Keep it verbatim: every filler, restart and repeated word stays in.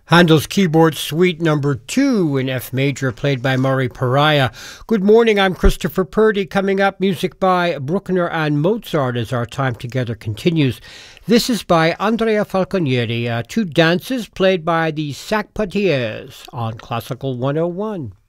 Handel's Keyboard Suite number two in F major, played by Murray Pariah. Good morning, I'm Christopher Purdy. Coming up, music by Bruckner and Mozart as our time together continues. This is by Andrea Falconieri, uh, two dances played by the Sac Potiers on Classical one oh one.